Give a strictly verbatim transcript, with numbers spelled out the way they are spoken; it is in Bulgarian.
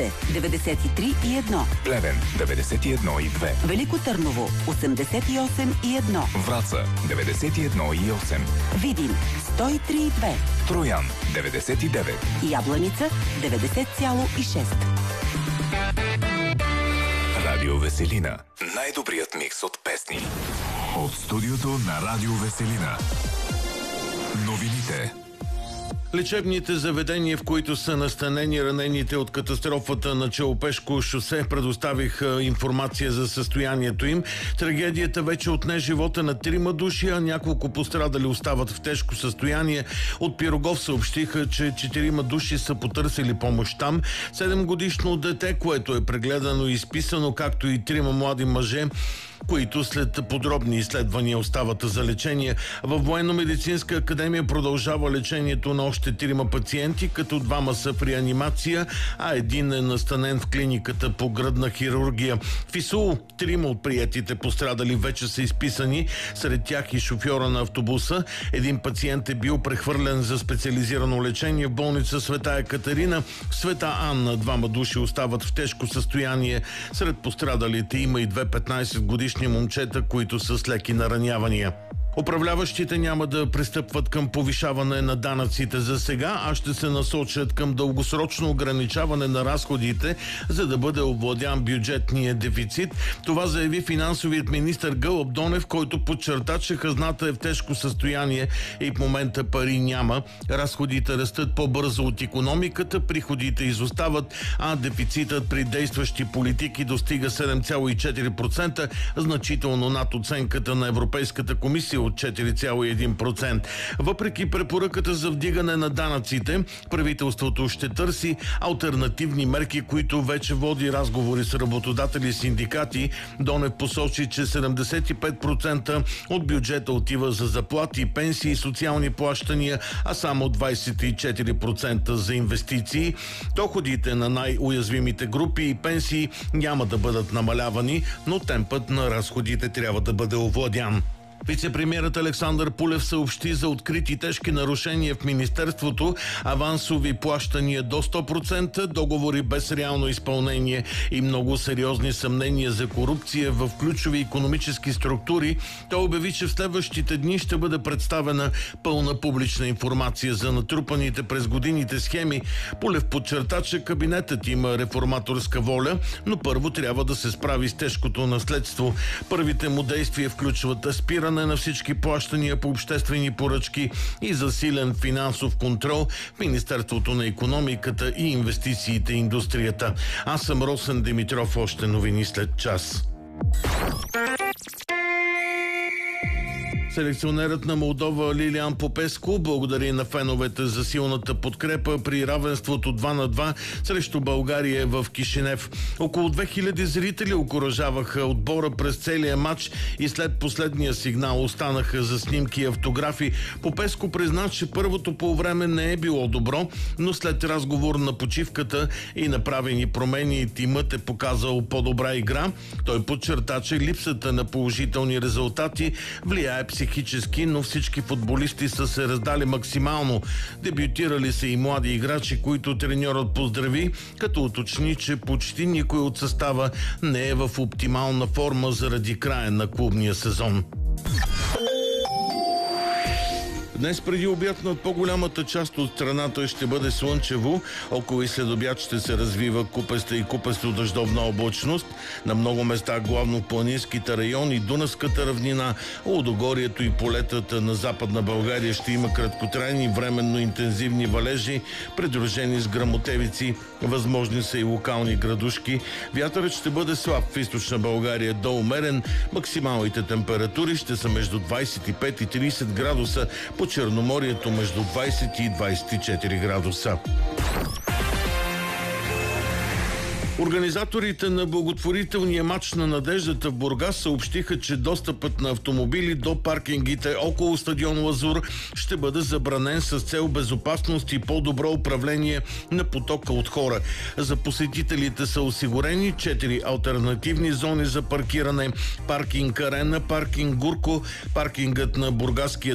деветдесет и три и едно. Плевен деветдесет и едно и две. Велико Търново осемдесет и осем и едно. Враца деветдесет и едно и осем. Видин сто и три и две. Троян деветдесет и девет. Ябланица деветдесет цяло и шест. Радио Веселина. Най-добрият микс от песни. От студиото на Радио Веселина. Новините. Лечебните заведения, в които са настанени ранените от катастрофата на Челопешко шосе, предоставиха информация за състоянието им. Трагедията вече отне живота на трима души, а няколко пострадали остават в тежко състояние. От Пирогов съобщиха, че четирима души са потърсили помощ там. Седемгодишно дете, което е прегледано и изписано, както и трима млади мъже, които след подробни изследвания остават за лечение. Във Военно-медицинска академия продължава лечението на още трима пациенти, като двама са в реанимация, а един е настанен в клиниката по гръдна хирургия. В ИСУЛ трима от приетите пострадали вече са изписани, сред тях и шофьора на автобуса. Един пациент е бил прехвърлен за специализирано лечение в болница Света Екатерина. В Света Анна двама души остават в тежко състояние. Сред пострадалите има и две петнайсет годишни момчета, които са с леки наранявания. Управляващите няма да пристъпват към повишаване на данъците за сега, а ще се насочат към дългосрочно ограничаване на разходите, за да бъде овладян бюджетния дефицит. Това заяви финансовият министър Гълъб Донев, който подчерта, че хазната е в тежко състояние и в момента пари няма. Разходите растат по-бързо от икономиката, приходите изостават, а дефицитът при действащи политики достига седем цяло и четири процента, значително над оценката на Европейската комисия от четири цяло и един процента. Въпреки препоръката за вдигане на данъците, правителството ще търси алтернативни мерки, които вече води разговори с работодатели и синдикати. Донев посочи, че седемдесет и пет процента от бюджета отива за заплати, пенсии и социални плащания, а само двайсет и четири процента за инвестиции. Доходите на най-уязвимите групи и пенсии няма да бъдат намалявани, но темпът на разходите трябва да бъде овладян. Вицепремиерът Александър Пулев съобщи за открити тежки нарушения в Министерството, авансови плащания до сто процента, договори без реално изпълнение и много сериозни съмнения за корупция в ключови икономически структури. Той обяви, че в следващите дни ще бъде представена пълна публична информация за натрупаните през годините схеми. Пулев подчерта, че кабинетът има реформаторска воля, но първо трябва да се справи с тежкото наследство. Първите му действия включват аспиране на всички плащания по обществени поръчки и засилен финансов контрол в Министерството на икономиката и инвестициите и индустрията. Аз съм Росен Димитров, още новини след час. Селекционерът на Молдова Лилиан Попеску благодари на феновете за силната подкрепа при равенството два на два срещу България в Кишинев. Около две хиляди зрители окуражаваха отбора през целия матч и след последния сигнал останаха за снимки и автографи. Попеску призна, че първото полувреме не е било добро, но след разговор на почивката и направени промени тимът е показал по-добра игра. Той подчерта, че липсата на положителни резултати влияе психически, но всички футболисти са се раздали максимално. Дебютирали са и млади играчи, които треньорът поздрави, като уточни, че почти никой от състава не е в оптимална форма заради края на клубния сезон. Днес преди обяд над по-голямата част от страната ще бъде слънчево. Около и следобед ще се развива купеста и купесто дъждовна облачност. На много места, главно в планинските райони, Дунавската равнина, Лудогорието и полетата на Западна България ще има краткотрайни, временно интензивни валежи, придружени с гръмотевици. Възможни са и локални градушки. Вятърът ще бъде слаб в източна България до умерен. Максималните температури ще са между двайсет и пет и трийсет градуса. По Черноморието между двайсет и двайсет и четири градуса. Организаторите на благотворителния мач на надеждата в Бургас съобщиха, че достъпът на автомобили до паркингите около стадион Лазур ще бъде забранен с цел безопасност и по-добро управление на потока от хора. За посетителите са осигурени четири алтернативни зони за паркиране: паркинг Арена, паркинг Гурко, паркингът на бургаския